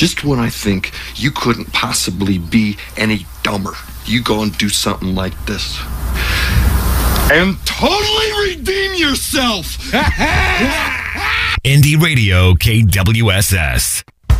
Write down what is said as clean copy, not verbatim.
just when I think you couldn't possibly be any dumber, you go and do something like this. And totally redeem yourself! Indie Radio KWSS.